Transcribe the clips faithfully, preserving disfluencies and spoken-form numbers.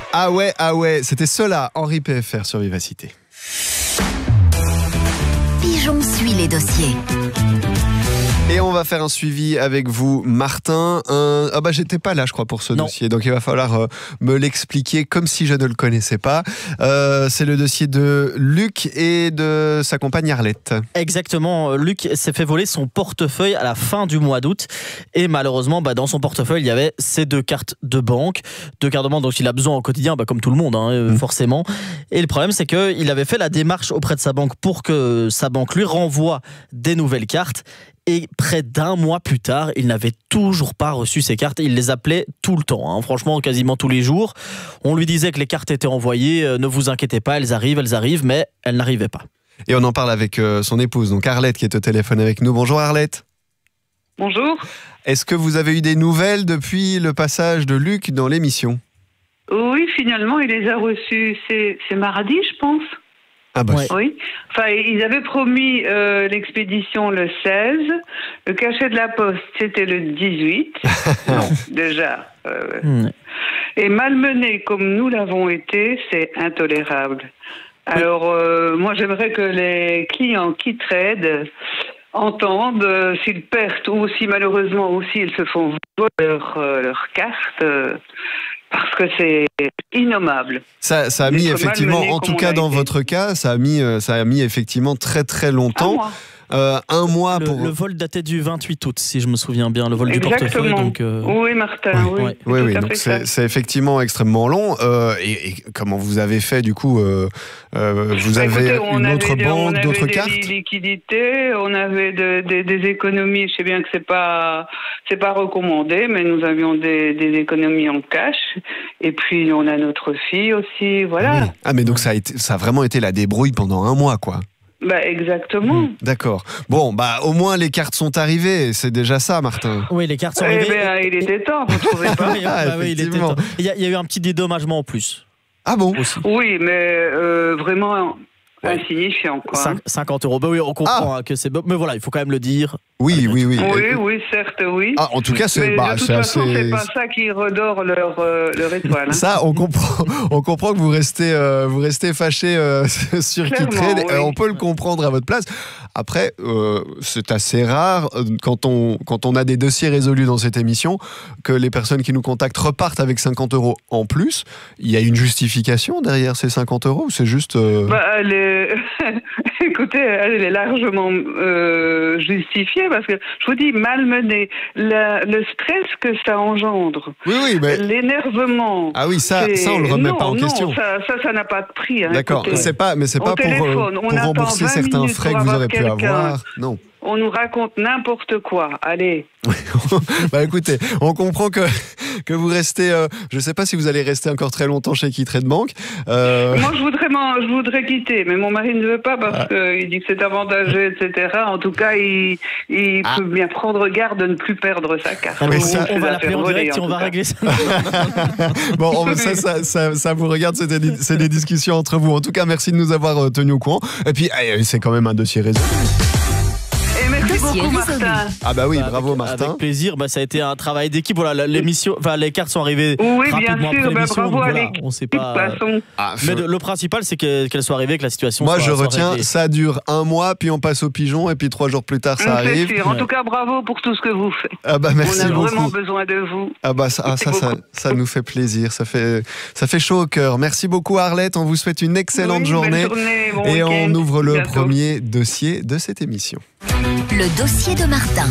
Ah ouais, ah ouais, c'était cela, Henri P F R sur Vivacité. Pigeon suit les dossiers. Et on va faire un suivi avec vous, Martin. Un... Ah bah j'étais pas là, je crois, pour ce non. dossier, donc il va falloir euh, me l'expliquer comme si je ne le connaissais pas. Euh, c'est le dossier de Luc et de sa compagne Arlette. Exactement, Luc s'est fait voler son portefeuille à la fin du mois d'août et malheureusement, bah, dans son portefeuille, il y avait ses deux cartes de banque, deux cartes de banque dont il a besoin au quotidien, bah, comme tout le monde, hein, mmh. forcément. Et le problème, c'est qu'il avait fait la démarche auprès de sa banque pour que sa banque lui renvoie des nouvelles cartes. Et près d'un mois plus tard, il n'avait toujours pas reçu ses cartes. Il les appelait tout le temps, hein, franchement, quasiment tous les jours. On lui disait que les cartes étaient envoyées, euh, ne vous inquiétez pas, elles arrivent, elles arrivent, mais elles n'arrivaient pas. Et on en parle avec euh, son épouse, donc Arlette, qui est au téléphone avec nous. Bonjour Arlette. Bonjour. Est-ce que vous avez eu des nouvelles depuis le passage de Luc dans l'émission ? Oui, finalement, il les a reçues. C'est, c'est mardi, je pense. Ah bah. Ouais. Oui. Enfin, ils avaient promis euh, l'expédition le seize. Le cachet de la poste, c'était le dix-huit. Non, déjà. Euh, mmh. Et malmené comme nous l'avons été, c'est intolérable. Alors, euh, moi, j'aimerais que les clients qui tradent entendent euh, s'ils perdent ou si malheureusement aussi ils se font voler leur, euh, leur carte. Euh, Parce que c'est innommable. Ça, ça a mis effectivement, en tout cas dans votre cas, ça a mis, ça a mis effectivement très très longtemps. Un mois. Euh, un mois le, pour... le vol datait du vingt-huit août, si je me souviens bien, le vol Exactement. du portefeuille. Donc, euh... Oui, Martin, oui. Ouais. Oui, oui, donc c'est, c'est effectivement extrêmement long. Euh, et, et comment vous avez fait du coup euh, euh, Vous avez Écoutez, une autre des, banque, on d'autres avait cartes des liquidités, on avait de, de, des économies. Je sais bien que c'est pas c'est pas recommandé, mais nous avions des, des économies en cash. Et puis on a notre fille aussi, voilà. Oui. Ah, mais donc ça a été, ça a vraiment été la débrouille pendant un mois, quoi. Bah exactement. Mmh, d'accord. Bon, bah au moins les cartes sont arrivées, c'est déjà ça, Martin. Oui, les cartes sont Eh arrivées. ben, il était temps, vous trouvez pas? Oui, bah, oui, il était temps. Il y, a, il y a eu un petit dédommagement en plus. Ah bon? Aussi. Oui, mais euh, vraiment ouais. insignifiant, quoi. Cinq, cinquante euros. Bah oui, on comprend ah. hein, que c'est bon. Mais voilà, il faut quand même le dire. Oui, oui, oui. Oui, oui, certes, oui. Ah, en tout cas, c'est, mais bah, de toute c'est façon, assez... c'est pas ça qui redore leur, euh, leur étoile. Hein. Ça, on comprend, on comprend que vous restez, euh, vous restez fâché euh, sur KeyTrade. Oui. On peut le comprendre à votre place. Après, euh, c'est assez rare quand on, quand on a des dossiers résolus dans cette émission que les personnes qui nous contactent repartent avec cinquante euros en plus. Il y a une justification derrière ces cinquante euros ou c'est juste... Euh... Bah, elle est... Écoutez, elle est largement euh, justifiée parce que, je vous dis, malmenée, la, le stress que ça engendre, oui, oui, mais... l'énervement... Ah oui, ça, ça on le remet non, pas en non, question. ça, ça, ça n'a pas de prix. Hein, d'accord, écoutez. c'est pas, mais c'est pas pour, téléphone, pour rembourser certains frais que vous aurez pu avoir. Non. On nous raconte n'importe quoi. Allez. Bah écoutez, on comprend que, que vous restez... Euh, je ne sais pas si vous allez rester encore très longtemps chez KeyTrade Bank. Euh... Moi, je voudrais, je voudrais quitter, mais mon mari ne veut pas parce ah. qu'il dit que c'est avantageux, et cetera. En tout cas, il, il ah. peut bien prendre garde de ne plus perdre sa carte. Ah, ça, on va l'appeler en direct et on va cas. régler ça. Bon, on, ça, ça, ça, ça vous regarde, c'est des, c'est des discussions entre vous. En tout cas, merci de nous avoir tenus au courant. Et puis, c'est quand même un dossier résolu. Merci beaucoup, Martin. Ah bah oui, bah, bravo avec, Martin. Avec plaisir, bah, ça a été un travail d'équipe. Voilà, l'émission, enfin, les cartes sont arrivées oui, rapidement bien sûr, après l'émission. Bah, bravo donc, à voilà, l'équipe. On sait pas. Ah, mais le, le principal, c'est que, qu'elle soit arrivée, que la situation Moi, soit je soit retiens, réglée. Ça dure un mois, puis on passe au pigeon, et puis trois jours plus tard, ça c'est arrive. Sûr. En ouais. tout cas, bravo pour tout ce que vous faites. Ah bah merci on a beaucoup. vraiment besoin de vous. Ah bah ça, ah, ça, ça, ça nous fait plaisir, ça fait, ça fait chaud au cœur. Merci beaucoup Arlette, on vous souhaite une excellente oui, journée. journée bon et week-end. On ouvre le Bientôt. premier dossier de cette émission. Le dossier de Martin.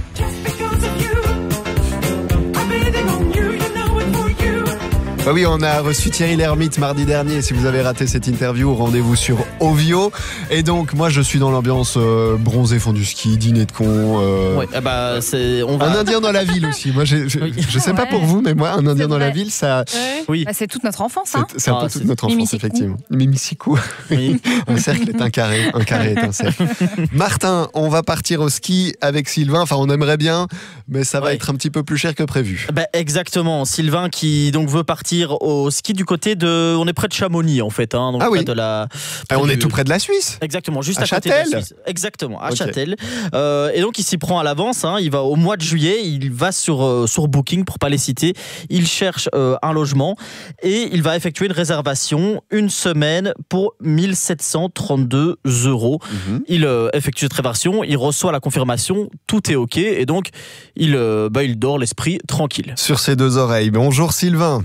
Bah oui, on a reçu Thierry Lhermitte mardi dernier. Si vous avez raté cette interview, rendez-vous sur Ovio. Et donc, moi, je suis dans l'ambiance euh, bronzé, fond du ski, dîner de con. Euh... Ouais, bah, c'est, on va... Un indien dans la ville aussi. Moi, j'ai, je, oui. je sais pas ouais. pour vous, mais moi, un indien c'est dans vrai. la ville, ça. Ouais. Oui. Bah, c'est toute notre enfance. Hein. C'est, c'est un ah, peu c'est... toute notre enfance, Mimicikou. effectivement. Mimicikou. Oui. Un cercle est un carré. Un carré est un cercle. Martin, on va partir au ski avec Sylvain. Enfin, on aimerait bien, mais ça va ouais. être un petit peu plus cher que prévu. Bah, exactement. Sylvain qui donc veut partir partir au ski du côté de... On est près de Chamonix, en fait. Hein, donc ah près oui. de la, près on du... est tout près de la Suisse. Exactement, juste à, à côté Châtel. de la Suisse. Exactement, à okay. Châtel. Euh, et donc, il s'y prend à l'avance. Hein, il va au mois de juillet. Il va sur, euh, sur Booking, pour ne pas les citer. Il cherche euh, un logement et il va effectuer une réservation une semaine pour mille sept cent trente-deux euros. Mm-hmm. Il euh, effectue cette réservation, il reçoit la confirmation, tout est OK et donc il, euh, bah, il dort l'esprit tranquille. Sur ses deux oreilles. Bonjour Sylvain.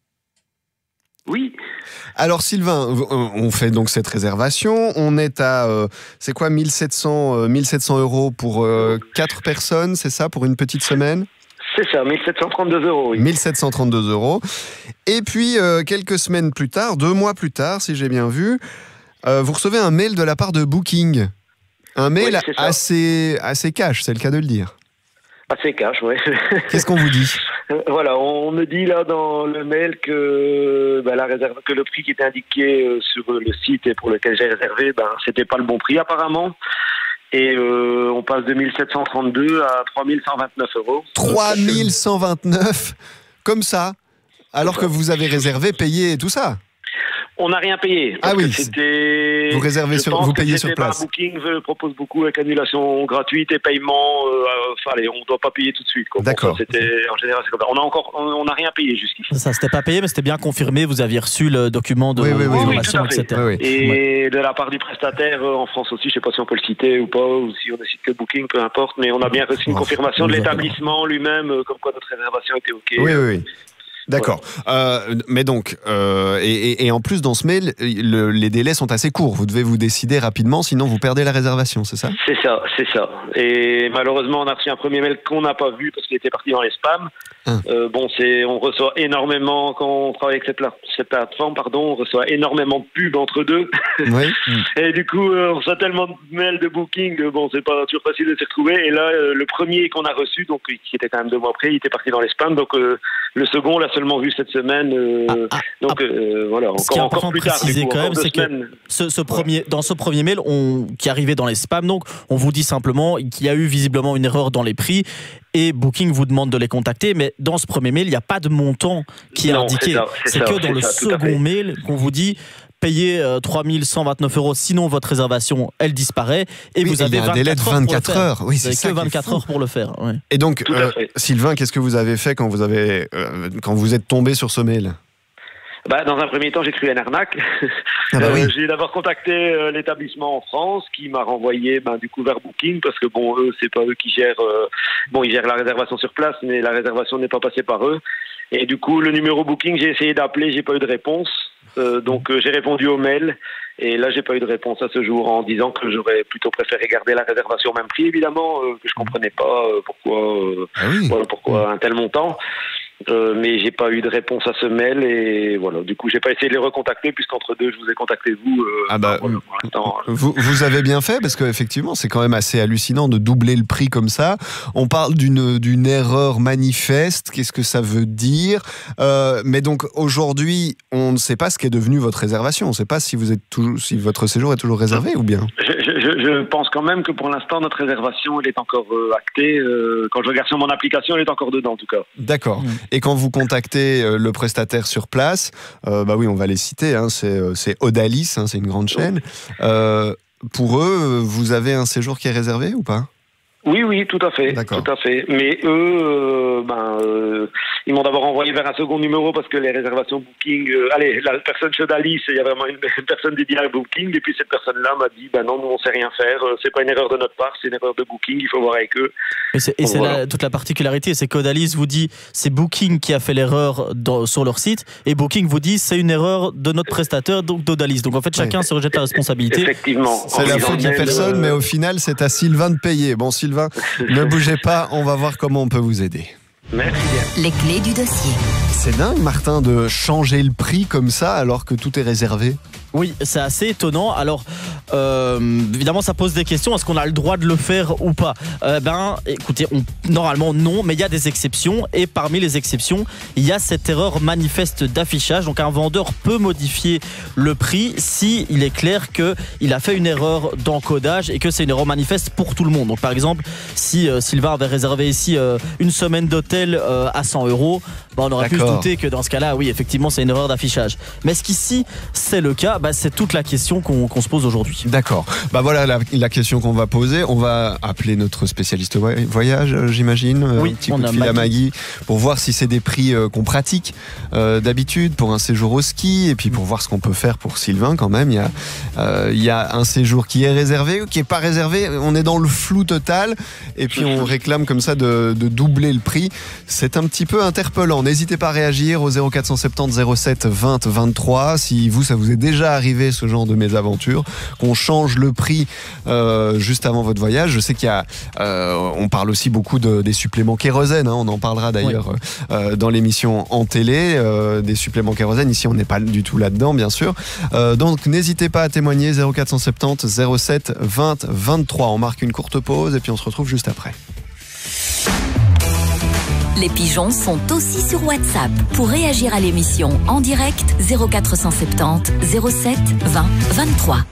Oui. Alors Sylvain, on fait donc cette réservation. On est à, euh, c'est quoi, mille sept cents euros pour euh, quatre personnes, c'est ça, pour une petite semaine ? C'est ça, mille sept cent trente-deux euros. Oui. mille sept cent trente-deux euros. Et puis, euh, quelques semaines plus tard, deux mois plus tard, si j'ai bien vu, euh, vous recevez un mail de la part de Booking. Un mail oui, assez, assez cash, c'est le cas de le dire. Assez cash, oui. Qu'est-ce qu'on vous dit ? Voilà, on me dit là dans le mail que, bah, la réserve, que le prix qui était indiqué euh, sur le site et pour lequel j'ai réservé, ben, c'était pas le bon prix apparemment. Et euh, on passe de mille sept cent trente-deux à trois mille cent vingt-neuf euros. trois mille cent vingt-neuf, comme ça, alors que vous avez réservé, payé et tout ça. On n'a rien payé. Ah oui, c'était... vous réservez sur, vous payez sur place. Pas Booking propose beaucoup avec annulation gratuite et paiement. Euh, enfin, allez, on ne doit pas payer tout de suite. Quoi. D'accord. Bon, c'était en général, c'est comme ça. On a encore, on n'a rien payé jusqu'ici. Ça, c'était pas payé, mais c'était bien confirmé. Vous aviez reçu le document de oui, oui, oui, confirmation, oui, et cetera. Oui, oui. Et ouais. de la part du prestataire euh, en France aussi, je ne sais pas si on peut le citer ou pas, ou si on ne cite que Booking, peu importe, mais on a bien reçu une oh, confirmation de l'établissement lui-même, euh, comme quoi notre réservation était OK. Oui, oui, oui. D'accord. Voilà. Euh, mais donc, euh, et, et, et en plus, dans ce mail, le, les délais sont assez courts. Vous devez vous décider rapidement, sinon vous perdez la réservation, c'est ça ? C'est ça, c'est ça. Et malheureusement, on a reçu un premier mail qu'on n'a pas vu parce qu'il était parti dans les spams. Hum. Euh, bon, c'est, on reçoit énormément, quand on travaille avec cette, cette plateforme, pardon, on reçoit énormément de pubs entre deux. Oui. Et du coup, euh, on reçoit tellement de mails de booking, euh, bon, c'est pas toujours facile de s'y retrouver. Et là, euh, le premier qu'on a reçu, donc qui était quand même deux mois après, il était parti dans les spams. Donc euh, le second, on l'a seulement vu cette semaine. Euh, ah, ah, donc euh, voilà, ce qui est encore, encore plus tard. Préciser coup, quand même, c'est semaines. que ce, ce premier, dans ce premier mail, on, qui arrivait dans les spams, donc on vous dit simplement qu'il y a eu visiblement une erreur dans les prix. Et Booking vous demande de les contacter, mais dans ce premier mail, il n'y a pas de montant qui est non, indiqué. C'est, ça, c'est, c'est ça, que c'est dans le ça, second mail qu'on vous dit payez euh, trois mille cent vingt-neuf euros, sinon votre réservation, elle disparaît. Et oui, vous avez un délai de vingt-quatre heures. Oui, c'est vous ça que vingt-quatre heures pour le faire. Ouais. Et donc, euh, Sylvain, qu'est-ce que vous avez fait quand vous, avez, euh, quand vous êtes tombé sur ce mail ? Bah, dans un premier temps, j'ai cru à une arnaque. Ah bah oui. euh, j'ai d'abord contacté euh, l'établissement en France qui m'a renvoyé ben, du coup vers Booking parce que bon, eux, c'est pas eux qui gèrent. Euh, bon, ils gèrent la réservation sur place, mais la réservation n'est pas passée par eux. Et du coup, le numéro Booking, j'ai essayé d'appeler, j'ai pas eu de réponse. Euh, donc, euh, j'ai répondu au mail. Et là, j'ai pas eu de réponse à ce jour en disant que j'aurais plutôt préféré garder la réservation au même prix, évidemment, euh, que je comprenais pas euh, pourquoi, euh, ah oui. voilà, pourquoi un tel montant. Euh, mais j'ai pas eu de réponse à ce mail et voilà. Du coup, j'ai pas essayé de les recontacter puisqu'entre deux, je vous ai contacté vous. Euh, ah bah, voilà, pour l'instant. Vous, vous avez bien fait parce qu'effectivement, c'est quand même assez hallucinant de doubler le prix comme ça. On parle d'une d'une erreur manifeste. Qu'est-ce que ça veut dire ? euh, Mais donc aujourd'hui, on ne sait pas ce qu'est devenu votre réservation. On ne sait pas si vous êtes toujours, si votre séjour est toujours réservé ou bien. Je, je, je pense quand même que pour l'instant, notre réservation, elle est encore euh, actée. Euh, quand je regarde sur mon application, elle est encore dedans en tout cas. D'accord. Mmh. Et quand vous contactez le prestataire sur place, euh, bah oui, on va les citer, hein, c'est, c'est Odalis, hein, c'est une grande chaîne. Euh, pour eux, vous avez un séjour qui est réservé ou pas ? Oui, oui, tout à fait, D'accord. tout à fait. Mais eux, euh, ben, euh, ils m'ont d'abord envoyé vers un second numéro parce que les réservations Booking, euh, allez, la personne chez Odalis, il y a vraiment une, une personne dédiée à Booking, et puis cette personne-là m'a dit, ben non, nous on sait rien faire, c'est pas une erreur de notre part, c'est une erreur de Booking, il faut voir avec eux. Et c'est, et Donc, c'est voilà. la, toute la particularité, c'est qu'Odalis vous dit, c'est Booking qui a fait l'erreur dans, sur leur site, et Booking vous dit, c'est une erreur de notre prestataire, donc d'Odalis. Donc en fait, chacun ouais. se rejette la responsabilité. Effectivement. C'est la faute de personne, euh... mais au final, c'est à Sylvain de payer. Bon, Sylvain, ne bougez pas, on va voir comment on peut vous aider. Merci bien. Les clés du dossier. C'est dingue, Martin, de changer le prix comme ça alors que tout est réservé. Oui, c'est assez étonnant. Alors, Euh, évidemment, ça pose des questions. Est-ce qu'on a le droit de le faire ou pas? euh, Ben, écoutez, on, normalement non, mais il y a des exceptions. Et parmi les exceptions, il y a cette erreur manifeste d'affichage. Donc, un vendeur peut modifier le prix si il est clair que il a fait une erreur d'encodage et que c'est une erreur manifeste pour tout le monde. Donc, par exemple, si euh, Sylvain avait réservé ici euh, une semaine d'hôtel euh, à cent euros, ben, on aurait D'accord. pu se douter que dans ce cas-là, oui, effectivement, c'est une erreur d'affichage. Mais est-ce qu'ici c'est le cas? Ben, c'est toute la question qu'on, qu'on se pose aujourd'hui. D'accord. Bah voilà la, la question qu'on va poser. On va appeler notre spécialiste voyage, j'imagine. Oui, un petit on coup de a fil Maggie. à Maggie pour voir si c'est des prix euh, qu'on pratique euh, d'habitude pour un séjour au ski et puis pour voir ce qu'on peut faire pour Sylvain quand même. Il y a, euh, il y a un séjour qui est réservé ou qui est pas réservé. On est dans le flou total et puis on réclame comme ça de, de doubler le prix. C'est un petit peu interpellant. N'hésitez pas à réagir au zéro quatre cent soixante-dix zéro sept vingt vingt-trois si vous, ça vous est déjà arrivé ce genre de mésaventure, qu'on change le prix euh, juste avant votre voyage. Je sais qu'il y a, euh, on parle aussi beaucoup de, des suppléments kérosène, hein, on en parlera d'ailleurs oui. euh, dans l'émission en télé, euh, des suppléments kérosène. Ici, on n'est pas du tout là-dedans, bien sûr. Euh, donc, n'hésitez pas à témoigner, zéro quatre cent soixante-dix zéro sept vingt vingt-trois. On marque une courte pause et puis on se retrouve juste après. Les pigeons sont aussi sur WhatsApp. Pour réagir à l'émission en direct, zéro quatre cent soixante-dix zéro sept vingt vingt-trois.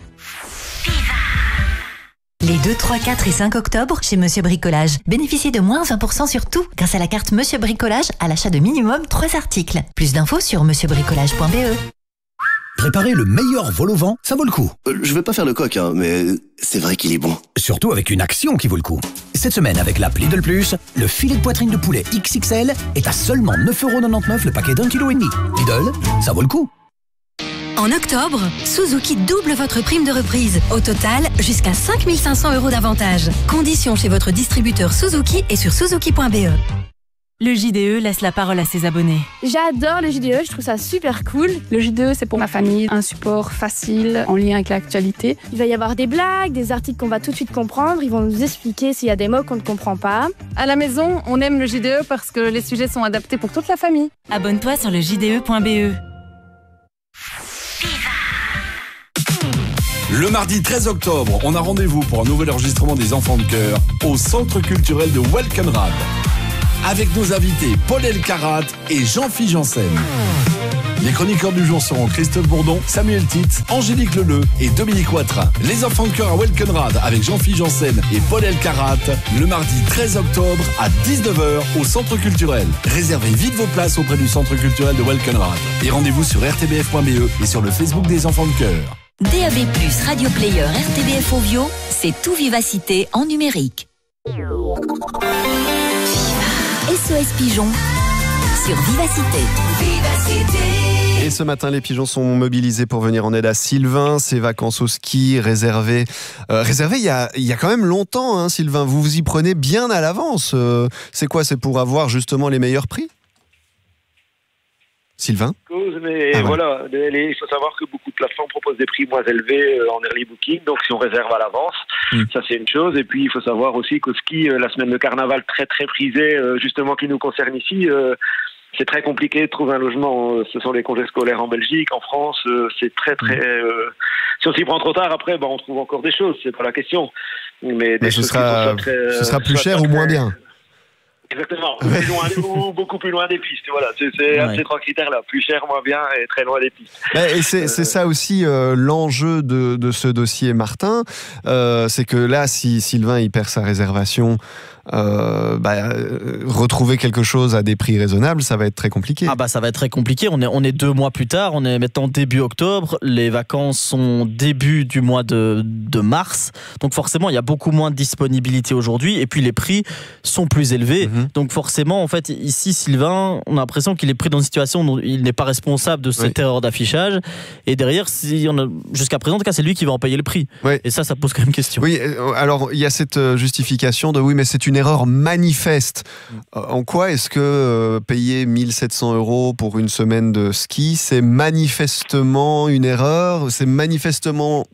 Les deux, trois, quatre et cinq octobre, chez Monsieur Bricolage. Bénéficiez de moins vingt pour cent sur tout grâce à la carte Monsieur Bricolage à l'achat de minimum trois articles. Plus d'infos sur monsieur bricolage point b e. Préparer le meilleur vol au vent, ça vaut le coup. Euh, je vais pas faire le coq, hein, mais c'est vrai qu'il est bon. Surtout avec une action qui vaut le coup. Cette semaine, avec l'app Lidl Plus, le filet de poitrine de poulet X X L est à seulement neuf euros quatre-vingt-dix-neuf le paquet d'un kilo et demi. Lidl, ça vaut le coup. En octobre, Suzuki double votre prime de reprise. Au total, jusqu'à cinq mille cinq cents euros d'avantage. Conditions chez votre distributeur Suzuki et sur suzuki point b e. Le J D E laisse la parole à ses abonnés. J'adore le J D E, je trouve ça super cool. Le J D E, c'est pour ma famille, un support facile, en lien avec l'actualité. Il va y avoir des blagues, des articles qu'on va tout de suite comprendre. Ils vont nous expliquer s'il y a des mots qu'on ne comprend pas. À la maison, on aime le J D E parce que les sujets sont adaptés pour toute la famille. Abonne-toi sur le j d e point b e. Le mardi treize octobre, on a rendez-vous pour un nouvel enregistrement des Enfants de Cœur au Centre culturel de Welkenrad. Avec nos invités Paul Elkarat et Jean-Philippe Janssen. Les chroniqueurs du jour seront Christophe Bourdon, Samuel Titz, Angélique Leleu et Dominique Watrin. Les Enfants de Cœur à Welkenrad avec Jean-Philippe Janssen et Paul Elkarat le mardi treize octobre à dix-neuf heures au Centre culturel. Réservez vite vos places auprès du Centre culturel de Welkenrad. Et rendez-vous sur r t b f point b e et sur le Facebook des Enfants de Cœur. D A B plus, Radio Player, R T B F Ovio, c'est tout Vivacité en numérique. S O S Pigeon sur Vivacité. Vivacité. Et ce matin, les pigeons sont mobilisés pour venir en aide à Sylvain. Ses vacances au ski réservées, euh, réservées il y a, il y a quand même longtemps, hein, Sylvain. Vous vous y prenez bien à l'avance. Euh, c'est quoi? C'est pour avoir justement les meilleurs prix? Sylvain? Mais ah ouais. voilà, il faut savoir que beaucoup de plateformes proposent des prix moins élevés en early booking, donc si on réserve à l'avance, mmh. ça c'est une chose. Et puis il faut savoir aussi qu'au ski, la semaine de carnaval très très prisée, justement qui nous concerne ici, c'est très compliqué de trouver un logement. Ce sont les congés scolaires en Belgique, en France, c'est très très... Mmh. Euh, si on s'y prend trop tard, après, bah, on trouve encore des choses, c'est pas la question. Mais, des Mais ce, sera, très, ce sera plus cher ou moins bien? Exactement, plus loin, ou beaucoup plus loin des pistes. Voilà, c'est, c'est ouais. ces trois critères-là, plus cher, moins bien et très loin des pistes. Et c'est, euh... c'est ça aussi euh, l'enjeu de, de ce dossier, Martin. Euh, c'est que là, si Sylvain il perd sa réservation, euh, bah, euh, retrouver quelque chose à des prix raisonnables, ça va être très compliqué. Ah bah ça va être très compliqué. On est, on est deux mois plus tard, on est maintenant début octobre. Les vacances sont début du mois de, de mars. Donc forcément, il y a beaucoup moins de disponibilité aujourd'hui. Et puis les prix sont plus élevés. Mm-hmm. Donc forcément, en fait, ici, Sylvain, on a l'impression qu'il est pris dans une situation dont il n'est pas responsable de cette oui. erreur d'affichage. Et derrière, si on a, jusqu'à présent, en tout cas, c'est lui qui va en payer le prix. Oui. Et ça, ça pose quand même question. Oui, alors il y a cette justification de oui, mais c'est une erreur manifeste. Mm. En quoi est-ce que euh, payer mille sept cents euros pour une semaine de ski, c'est manifestement une erreur? C'est manifestement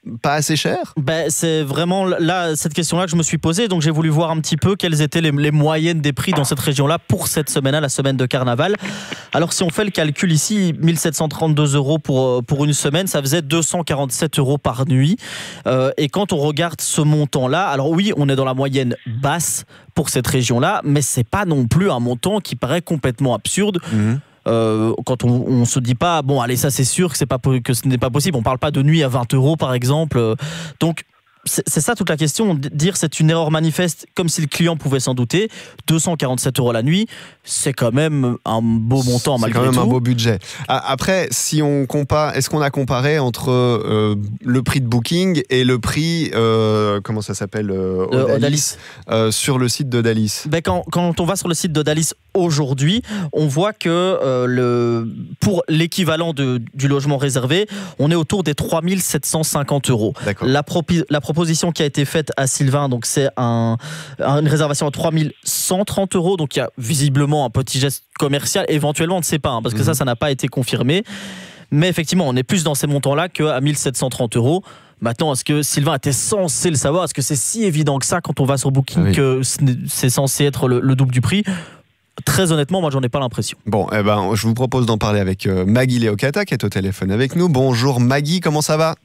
pas assez cher ? Ben, c'est vraiment là, cette question-là que je me suis posée. Donc j'ai voulu voir un petit peu quelles étaient les, les moyennes des prix dans cette région-là pour cette semaine-là, la semaine de carnaval. Alors si on fait le calcul ici, mille sept cent trente-deux euros pour, pour une semaine, ça faisait deux cent quarante-sept euros par nuit. Euh, et quand on regarde ce montant-là, alors oui, on est dans la moyenne basse pour cette région-là, mais c'est pas non plus un montant qui paraît complètement absurde. Mmh. Euh, quand on, on se dit pas bon allez ça c'est sûr que c'est pas que ce n'est pas possible, on parle pas de nuit à vingt euros par exemple, donc c'est, c'est ça toute la question, dire c'est une erreur manifeste comme si le client pouvait s'en douter. Deux cent quarante-sept euros la nuit, c'est quand même un beau montant c'est malgré tout. C'est quand même un beau budget. Après, si on compare, est-ce qu'on a comparé entre euh, le prix de Booking et le prix, euh, comment ça s'appelle, euh, Odalis, Odalis. Euh, sur le site d'Odalis? Ben quand, quand on va sur le site d'Odalis aujourd'hui, on voit que euh, le, pour l'équivalent de, du logement réservé, on est autour des trois mille sept cent cinquante euros. La, propi, la proposition qui a été faite à Sylvain, donc c'est un, une réservation à trois mille cent trente euros, donc il y a visiblement un petit geste commercial, éventuellement on ne sait pas, hein, parce que mmh. ça, ça n'a pas été confirmé. Mais effectivement, on est plus dans ces montants-là qu'à mille sept cent trente euros. Maintenant, est-ce que Sylvain était censé le savoir? Est-ce que c'est si évident que ça quand on va sur Booking oui. que c'est censé être le, le double du prix? Très honnêtement, moi, j'en ai pas l'impression. Bon, eh ben, je vous propose d'en parler avec euh, Maggie Leocata, qui est au téléphone avec nous. Bonjour Maggie, comment ça va?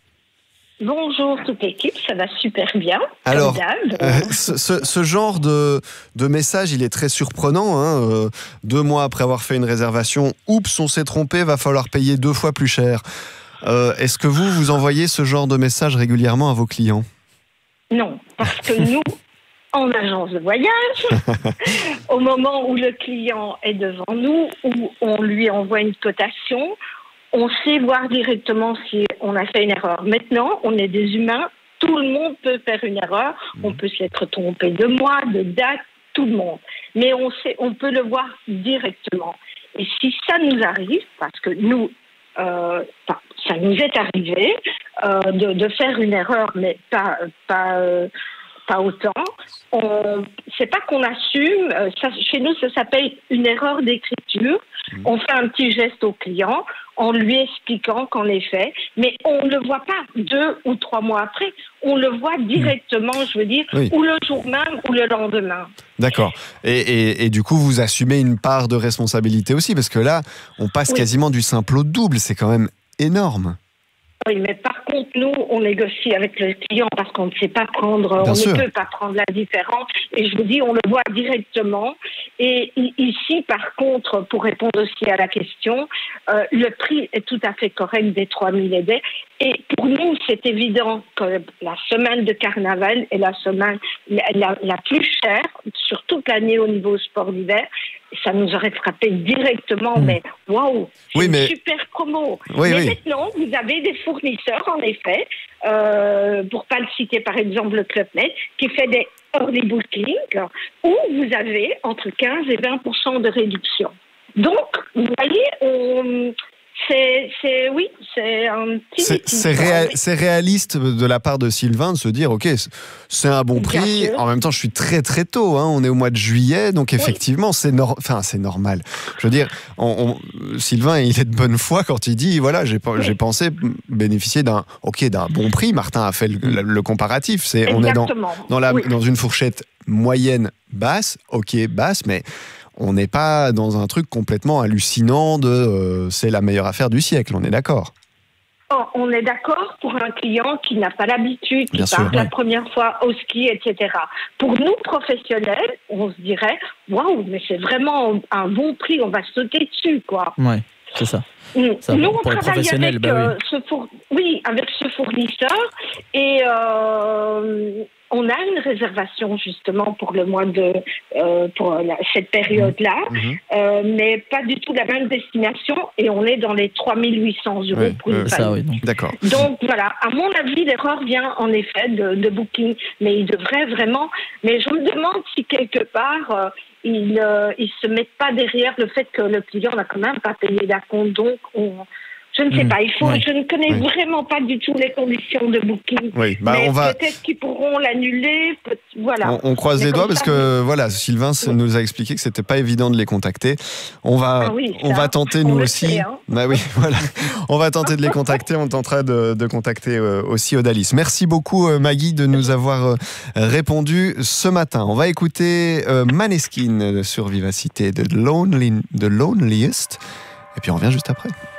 Bonjour toute l'équipe, ça va super bien. Alors, euh, ce, ce, ce genre de, de message, il est très surprenant. Hein, euh, deux mois après avoir fait une réservation, oups, on s'est trompé, va falloir payer deux fois plus cher. Euh, est-ce que vous, vous envoyez ce genre de message régulièrement à vos clients? Non, parce que nous, en agence de voyage, au moment où le client est devant nous, où on lui envoie une cotation, on sait voir directement si on a fait une erreur. Maintenant, on est des humains, tout le monde peut faire une erreur, mmh. on peut s'être trompé de mois, de date, tout le monde. Mais on sait, on peut le voir directement. Et si ça nous arrive, parce que nous, euh, ça nous est arrivé euh, de, de faire une erreur, mais pas, pas, euh, pas autant. On, c'est pas qu'on assume. Euh, ça, chez nous, ça s'appelle une erreur d'écriture. Mmh. On fait un petit geste au client en lui expliquant qu'en effet, mais on ne le voit pas deux ou trois mois après. On le voit directement, mmh. je veux dire, oui. ou le jour même ou le lendemain. D'accord. Et, et, et du coup, vous assumez une part de responsabilité aussi, parce que là, on passe oui. quasiment du simple au double. C'est quand même énorme. Oui, mais par contre, nous, on négocie avec le client parce qu'on ne sait pas prendre, Bien on sûr. ne peut pas prendre la différence. Et je vous dis, on le voit directement. Et ici, par contre, pour répondre aussi à la question, euh, le prix est tout à fait correct des trois mille et des. Et pour nous, c'est évident que la semaine de carnaval est la semaine la, la, la plus chère sur toute l'année au niveau sport d'hiver. Ça nous aurait frappé directement, mmh. mais waouh, c'est oui, une mais... super promo. Oui, mais oui. maintenant, vous avez des fournisseurs, en effet, euh, pour pas le citer par exemple le Club Med, qui fait des early bookings, où vous avez entre quinze et vingt pour cent de réduction. Donc, vous voyez, on... C'est, c'est, oui, c'est un petit... C'est, c'est, réa- c'est réaliste de la part de Sylvain de se dire, ok, c'est un bon prix. En même temps, je suis très très tôt, hein, on est au mois de juillet, donc effectivement, oui. c'est, nor- enfin, c'est normal. Je veux dire, on, on, Sylvain, il est de bonne foi quand il dit, voilà, j'ai, oui. j'ai pensé bénéficier d'un, ok, d'un bon prix. Martin a fait le, le, le comparatif. C'est, on est dans, dans, la, oui. dans une fourchette moyenne basse, ok, basse, mais... on n'est pas dans un truc complètement hallucinant de euh, c'est la meilleure affaire du siècle, on est d'accord? Oh, on est d'accord pour un client qui n'a pas l'habitude, qui Bien part sûr, la ouais. première fois au ski, et cetera. Pour nous, professionnels, on se dirait waouh, mais c'est vraiment un bon prix, on va sauter dessus, quoi. Ouais, c'est ça. Ça, nous, on travaille avec, bah oui. Euh, ce four... oui, avec ce fournisseur et euh, on a une réservation justement pour le mois de euh, pour la, cette période-là, mmh. euh, mais pas du tout la même destination et on est dans les trois mille huit cents euros oui, pour une euh, ça, oui, d'accord. Donc voilà, à mon avis, l'erreur vient en effet de, de Booking, mais il devrait vraiment. Mais je me demande si quelque part euh, ils euh, ils se mettent pas derrière le fait que le client n'a quand même pas payé d'acompte, donc on Je ne sais mmh. pas, il faut, oui. je ne connais oui. vraiment pas du tout les conditions de booking. Oui, bah mais on va... peut-être qu'ils pourront l'annuler, peut... voilà. On, on croise mais les doigts parce ça, que voilà, Sylvain oui. nous a expliqué que c'était pas évident de les contacter. On va, ah oui, ça, on va tenter on nous le aussi. sait, hein. Bah oui, voilà. On va tenter de les contacter. On tentera de, de contacter euh, aussi Odalis. Merci beaucoup euh, Maggie de nous avoir euh, répondu ce matin. On va écouter euh, Maneskin sur Vivacité de Lonely, The Loneliest. Et puis on revient juste après.